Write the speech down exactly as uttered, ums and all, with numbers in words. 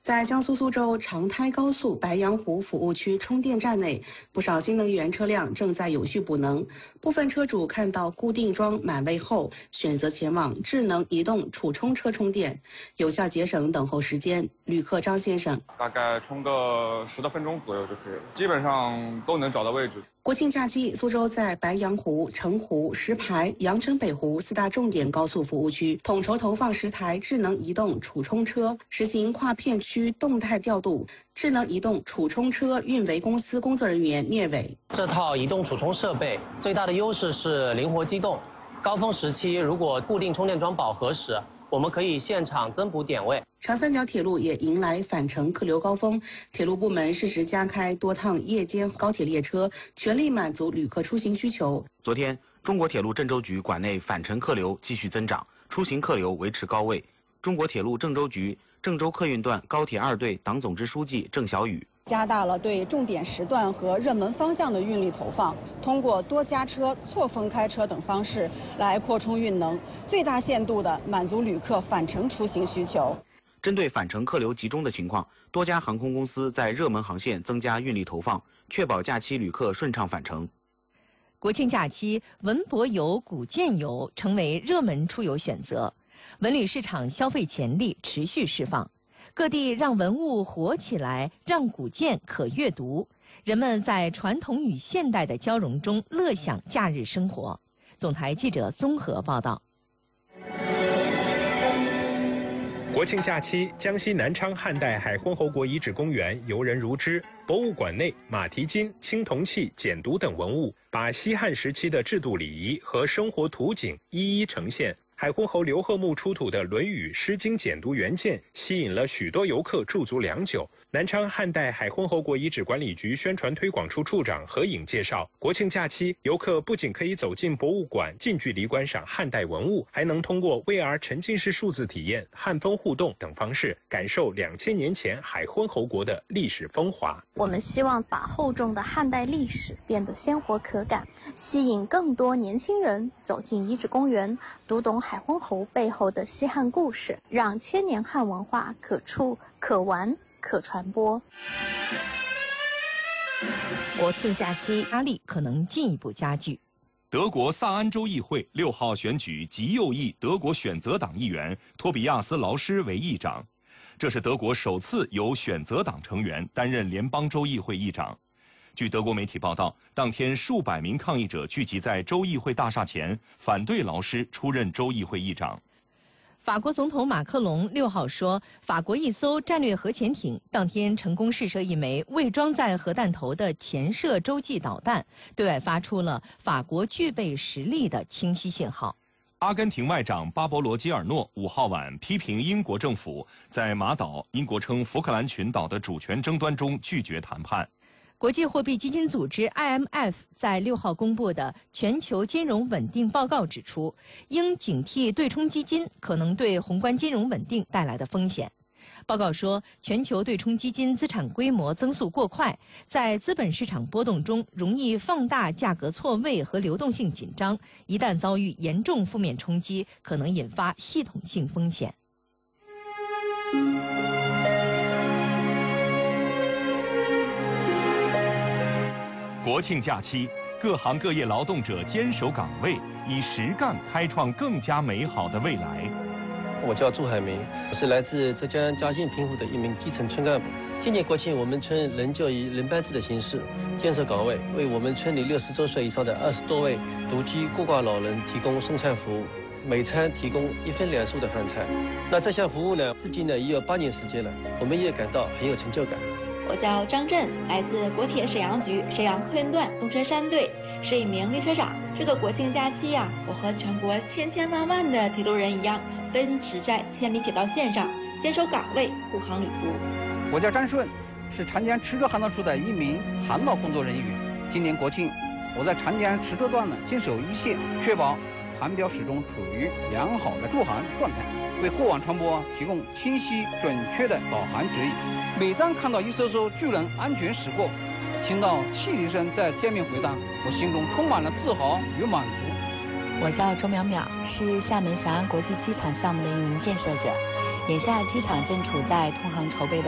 在江苏苏州长滩高速白洋湖服务区充电站内，不少新能源车辆正在有序补能。部分车主看到固定桩满位后，选择前往智能移动储充车充电，有效节省等候时间。旅客张先生， 大概充个十多分钟左右就可以了，基本上都能找到位置。 国庆假期，苏州在白洋湖、澄湖、石牌、阳澄北湖四大重点高速服务区统筹投放十台智能移动储充车，实行跨片区动态调度。智能移动储充车运维公司工作人员聂伟， 这套移动储充设备最大的优势是灵活机动，高峰时期如果固定充电桩饱和时，我们可以现场增补点位。 长三角铁路也迎来返程客流高峰，铁路部门适时加开多趟夜间高铁列车，全力满足旅客出行需求。 昨天，中国铁路郑州局管内返程客流继续增长，出行客流维持高位。中国铁路郑州局郑州客运段高铁二队党总支书记郑小雨， 加大了对重点时段和热门方向的运力投放，通过多加车、错峰开车等方式来扩充运能，最大限度地满足旅客返程出行需求。 针对返程客流集中的情况，多家航空公司在热门航线增加运力投放，确保假期旅客顺畅返程。 国庆假期，文博游、古建游成为热门出游选择，文旅市场消费潜力持续释放。各地让文物活起来，让古建可阅读，人们在传统与现代的交融中乐享假日生活。总台记者综合报道。 国庆假期，江西南昌汉代海昏侯国遗址公园游人如织，博物馆内马蹄金、青铜器、简牍等文物，把西汉时期的制度礼仪和生活图景一一呈现。海昏侯刘贺墓出土的《论语》《诗经》简牍原件，吸引了许多游客驻足良久。南昌汉代海昏侯国遗址管理局宣传推广处处长何颖介绍，国庆假期，游客不仅可以走进博物馆，近距离观赏汉代文物，还能通过 V R 沉浸式数字体验、汉风互动等方式，感受两千年前海昏侯国的历史风华。 我们希望把厚重的汉代历史变得鲜活可感，吸引更多年轻人走进遗址公园，读懂海昏侯背后的西汉故事，让千年汉文化可触、可玩、可传播。 国庆假期压力可能进一步加剧。 德国萨安州议会六号选举极右翼德国选择党议员托比亚斯·劳施为议长，这是德国首次由选择党成员担任联邦州议会议长。据德国媒体报道，当天数百名抗议者聚集在州议会大厦前，反对劳施出任州议会议长。 法国总统马克龙六号说，法国一艘战略核潜艇当天成功试射一枚未装载核弹头的潜射洲际导弹，对外发出了法国具备实力的清晰信号。 阿根廷外长巴勃罗·基尔诺五号晚批评英国政府在马岛（英国称福克兰群岛）的主权争端中拒绝谈判。 国际货币基金组织 I M F 在六号公布的全球金融稳定报告指出，应警惕对冲基金可能对宏观金融稳定带来的风险。报告说，全球对冲基金资产规模增速过快，在资本市场波动中容易放大价格错位和流动性紧张，一旦遭遇严重负面冲击，可能引发系统性风险。 国庆假期，各行各业劳动者坚守岗位，以实干开创更加美好的未来。 我叫祝海明，我是来自浙江嘉兴平湖的一名基层村干部。今年国庆，我们村仍旧以轮班制的形式坚守岗位，为我们村里六十周岁以上的二十多位独居孤寡老人提供送餐服务，每餐提供一份两素的饭菜。那这项服务呢，至今呢也有八年时间了，我们也感到很有成就感。 我叫张震，来自国铁沈阳局沈阳客运段东车山队，是一名列车长。这个国庆假期呀、啊，我和全国千千万万的铁路人一样，奔驰在千里铁道线上，坚守岗位，护航旅途。 我叫张顺，是长江池州航道处的一名航道工作人员。今年国庆，我在长江池州段呢坚守一线，确保航标始终处于良好的驻航状态，为过往船舶提供清晰准确的导航指引。每当看到一艘艘巨轮安全驶过，听到汽笛声在街面回荡，我心中充满了自豪与满足。 我叫周淼淼，是厦门翔安国际机场项目的一名建设者。眼下机场正处在通航筹备的